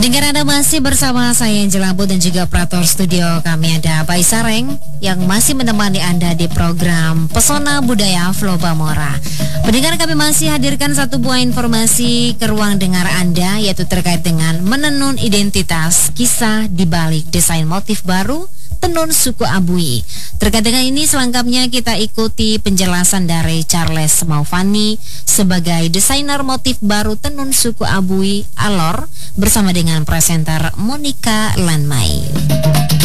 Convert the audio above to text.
Pendengar, Anda masih bersama saya Angela Abu dan juga operator studio kami ada Bayi Sareng yang masih menemani Anda di program Pesona Budaya Flow Bamora. Pendengar, kami masih hadirkan satu buah informasi ke ruang dengar Anda, yaitu terkait dengan menenun identitas, kisah di balik desain motif baru tenun suku Abui. Terkait dengan ini selengkapnya kita ikuti penjelasan dari Charles Maufani sebagai desainer motif baru tenun suku Abui Alor bersama dengan presenter Monica Lanmai.